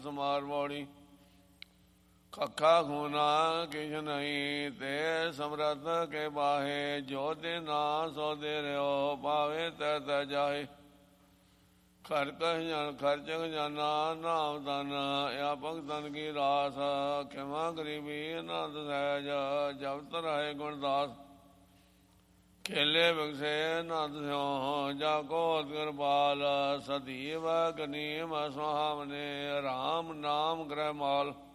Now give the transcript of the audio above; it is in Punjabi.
ਸਮਾਰ ਮੋੜੀ ਕੱਖਾ ਖੂਨਾ ਕਿਛ ਨਹੀਂ ਤੇ ਸਮਰੱਥ ਕੇ ਬਾਹੇ ਜੋ ਦੇ ਨਾ ਸੋ ਦੇ ਰਿਓ ਪਾਵੇ ਤੈ ਤੈ ਜਾਏ ਖਰ ਕਹਿ ਜਨ ਖਰਚਕ ਜਾਨਾ ਨਾਮ ਤਨ ਆ ਭਗਤਨ ਕੀ ਰਾਸ ਖਿਮਾ ਗਰੀਬੀ ਆਨੰਦ ਸਹਿਜ ਜਬ ਤਰਾਏ ਗੁਣਦਾਸ ਖੇਲੇ ਬਖਸ਼ੇ ਆਨੰਦ ਸਿਉ ਜਾ ਕੋ ਕਿਰਪਾਲ ਸਦੀਵ ਗਨੀਮ ਸੁਹਾਵਨੇ ਰਾਮ ਨਾਮ ਗ੍ਰਹਿ ਮਾਲ